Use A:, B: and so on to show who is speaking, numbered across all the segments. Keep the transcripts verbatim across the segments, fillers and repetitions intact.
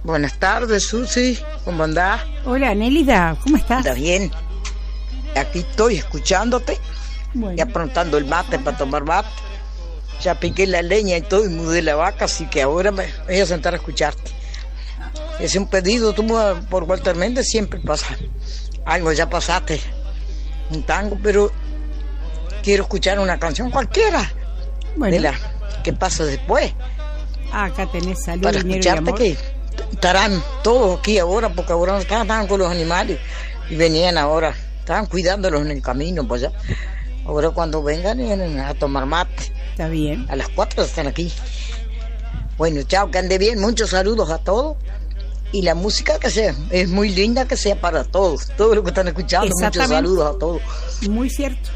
A: Buenas tardes, Susi. ¿Cómo andás?
B: Hola, Nélida. ¿Cómo estás?
A: ¿Está bien? Aquí estoy escuchándote.
B: Bueno.
A: Y aprontando el mate para tomar mate. Ya piqué la leña y todo y mudé la vaca, así que ahora me voy a sentar a escucharte. Es un pedido, tú por Walter Méndez siempre pasa algo, ya pasaste un tango, pero quiero escuchar una canción cualquiera.
B: Bueno.
A: De la que pasa después.
B: Ah, acá tenés salud,
A: para
B: dinero
A: escucharte
B: y amor.
A: Que estarán todos aquí ahora, porque ahora no estaban, estaban con los animales y venían ahora, estaban cuidándolos en el camino, pues ya. Ahora cuando vengan vienen a tomar mate.
B: Está bien.
A: A las cuatro están aquí. Bueno, chao, que ande bien, muchos saludos a todos. Y la música que sea, es muy linda, que sea para todos, todos los que están escuchando, muchos saludos a todos.
B: Muy cierto.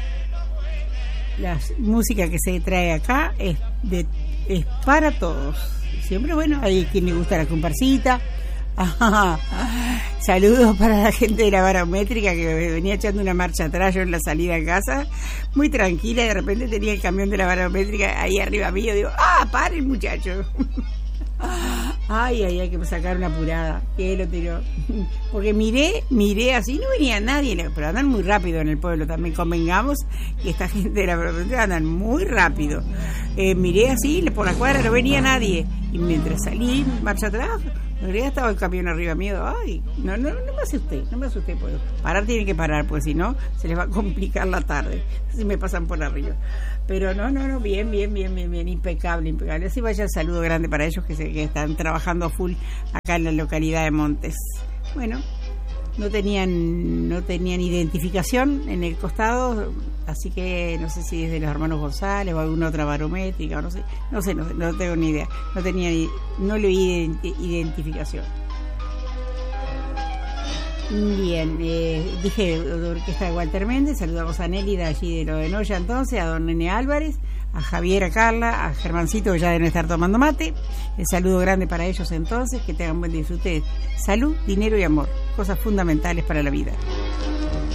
B: La música que se trae acá es de es para todos. Siempre, bueno, hay quien le gusta la comparsita. Ah, saludos para la gente de la barométrica que venía echando una marcha atrás yo en la salida a casa, muy tranquila, y de repente tenía el camión de la barométrica ahí arriba mío. Digo, ¡ah, paren, muchachos! Ay, ay, hay que sacar una apurada. Que lo tiró. Porque miré, miré así, no venía nadie, pero andan muy rápido en el pueblo también, convengamos, y esta gente de la barométrica andan muy rápido. Eh, miré así, por la cuadra no venía nadie, y mientras salí, marcha atrás, en realidad estaba el camión arriba mío. Ay, no, no, no me asusté, no me asusté, pues parar tienen que parar, pues si no, se les va a complicar la tarde, si me pasan por arriba. Pero no, no, no, bien, bien, bien, bien, bien, impecable, impecable. Así vaya el saludo grande para ellos que, se, que están trabajando a full acá en la localidad de Montes. Bueno, no tenían, no tenían identificación en el costado, así que no sé si es de los hermanos González o alguna otra barométrica, o no sé, no sé, no sé, no tengo ni idea. No tenía, no le vi identificación. Bien, eh, dije de orquesta de Walter Méndez, saludamos a Nelly de allí de lo de Noya entonces, a don Nene Álvarez, a Javier, a Carla, a Germancito que ya deben estar tomando mate. El saludo grande para ellos entonces, que tengan buen disfrute. Salud, dinero y amor, cosas fundamentales para la vida.